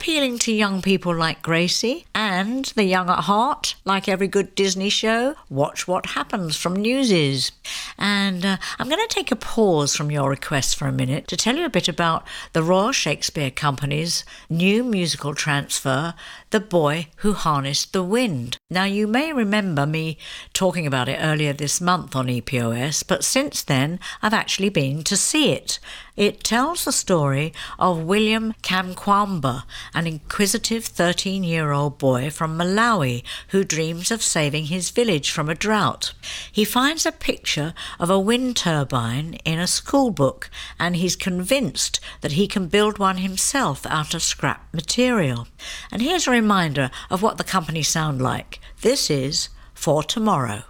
appealing to young people like Gracie and the young at heart, like every good Disney show. Watch what happens from Newsies. And I'm going to take a pause from your request for a minute to tell you a bit about the Royal Shakespeare Company's new musical transfer, The Boy Who Harnessed the Wind. Now, you may remember me talking about it earlier this month on EPOS, but since then I've actually been to see it. It tells the story of William Kamkwamba, an inquisitive 13-year-old boy from Malawi who dreams of saving his village from a drought. He finds a picture of a wind turbine in a school book, and he's convinced that he can build one himself out of scrap material. And here's a reminder of what the company sound like. This is For Tomorrow.